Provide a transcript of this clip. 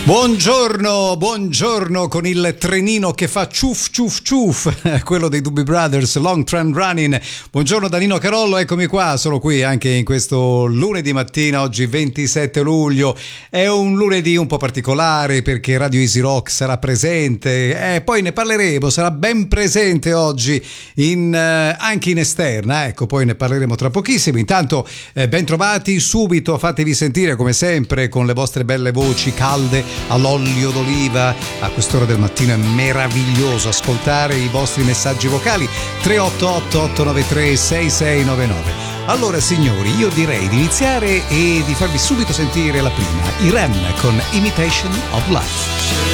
Buongiorno con il trenino che fa ciuff ciuff ciuff, quello dei Doobie Brothers, Long Train Running. Buongiorno da Nino Carollo, eccomi qua, sono qui anche in questo lunedì mattina, oggi 27 luglio. È un lunedì un po' particolare perché Radio Easy Rock sarà presente, poi ne parleremo, sarà ben presente oggi anche in esterna, ecco, poi ne parleremo tra pochissimo. Intanto ben trovati, subito fatevi sentire come sempre con le vostre belle voci calde all'olio d'oliva. A quest'ora del mattino è meraviglioso ascoltare i vostri messaggi vocali. 388 893 6699. Allora signori, io direi di iniziare e di farvi subito sentire la prima, i Rem con Imitation of Life.